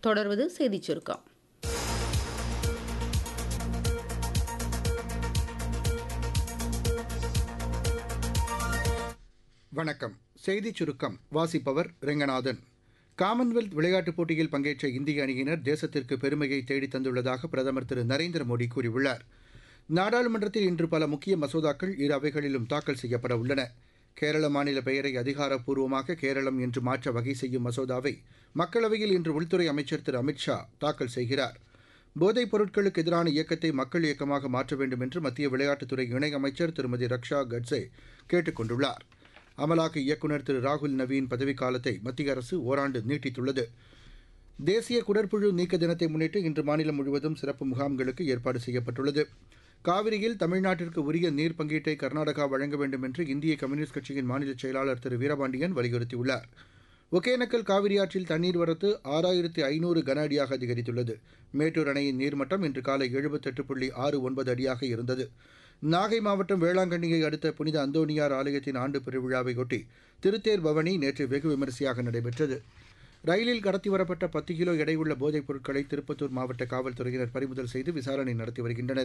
தொடர்வது செய்திச் சுருக்கம். வணக்கம். செய்திச் சுருக்கம் வாசிப்பவர் ரெங்கநாதன். காமன்வெல்த் விளையாட்டுப் போட்டியில் பங்கேற்ற இந்திய அணியினர் தேசத்திற்கு பெருமையை தேடித் தந்துள்ளதாக பிரதமர் திரு நரேந்திர மோடி கூறியுள்ளார். நாடாளுமன்றத்தில் இன்று பல முக்கிய மசோதாக்கள் இரு அவைகளிலும் தாக்கல் செய்யப்பட உள்ளன. கேரள மாநில பெயரை அதிகாரப்பூர்வமாக கேரளம் என்று மாற்ற வகை செய்யும் மசோதாவை மக்களவையில் இன்று உள்துறை அமைச்சர் திரு அமித்ஷா தாக்கல் செய்கிறார். போதைப் பொருட்களுக்கு எதிரான இயக்கத்தை மக்கள் இயக்கமாக மாற்ற வேண்டும் என்று மத்திய விளையாட்டுத்துறை இணையமைச்சர் திருமதி ரக்ஷா கட்சே கேட்டுக் கொண்டுள்ளார். அமலாக்க இயக்குநர் திரு ராகுல் நவீன் பதவிக்காலத்தை மத்திய அரசு ஓராண்டு நீட்டித்துள்ளது. தேசிய குடற்புழு நீக்க தினத்தை முன்னிட்டு இன்று மாநிலம் முழுவதும் சிறப்பு முகாம்களுக்கு ஏற்பாடு செய்யப்பட்டுள்ளது. காவிரியில் தமிழ்நாட்டிற்கு உரிய நீர் பங்கீட்டை கர்நாடகா வழங்க வேண்டும் என்று இந்திய கம்யூனிஸ்ட் கட்சியின் மாநில செயலாளர் திரு வீரபாண்டியன் வலியுறுத்தியுள்ளார். ஒகேனக்கல் காவிரி ஆற்றில் தண்ணீர் வரத்து 6500 கன அடியாக அதிகரித்துள்ளது. மேட்டூர் அணையின் நீர்மட்டம் இன்று காலை 78.69 அடியாக இருந்தது. நாகை மாவட்டம் வேளாங்கண்ணியை அடுத்த புனித அந்தோணியார் ஆலயத்தின் ஆண்டு பெருவிழாவையொட்டி திருத்தேர் பவனி நேற்று வெகு விமரிசையாக நடைபெற்றது. ரயிலில் கடத்தி வரப்பட்ட 10 கிலோ எடையுள்ள போதைப் பொருட்களை திருப்பத்தூர் மாவட்ட காவல்துறையினர் பறிமுதல் செய்து விசாரணை நடத்தி வருகின்றனர்.